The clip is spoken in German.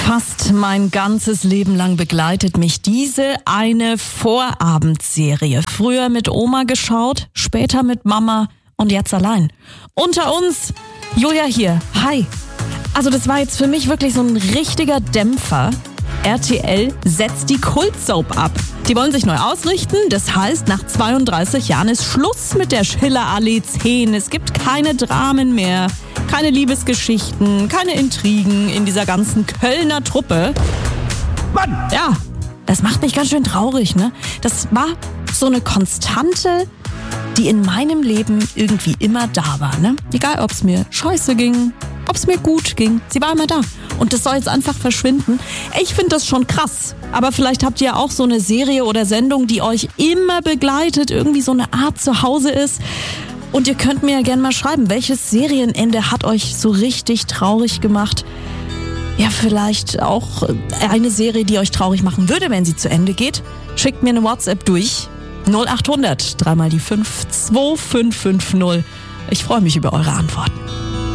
Fast mein ganzes Leben lang begleitet mich diese eine Vorabendserie. Früher mit Oma geschaut, später mit Mama und jetzt allein. Unter uns, Julia hier. Hi. Also das war jetzt für mich wirklich so ein richtiger Dämpfer. RTL setzt die Kultsoap ab. Die wollen sich neu ausrichten. Das heißt, nach 32 Jahren ist Schluss mit der Schillerallee 10. Es gibt keine Dramen mehr, keine Liebesgeschichten, keine Intrigen in dieser ganzen Kölner Truppe. Mann! Ja, das macht mich ganz schön traurig, ne? Das war so eine Konstante, die in meinem Leben irgendwie immer da war, ne? Egal, ob es mir scheiße ging, ob es mir gut ging, sie war immer da. Und das soll jetzt einfach verschwinden. Ich finde das schon krass. Aber vielleicht habt ihr auch so eine Serie oder Sendung, die euch immer begleitet, irgendwie so eine Art Zuhause ist. Und ihr könnt mir ja gerne mal schreiben, welches Serienende hat euch so richtig traurig gemacht? Ja, vielleicht auch eine Serie, die euch traurig machen würde, wenn sie zu Ende geht. Schickt mir eine WhatsApp durch. 0800 3 mal die 5 2550. Ich freue mich über eure Antworten.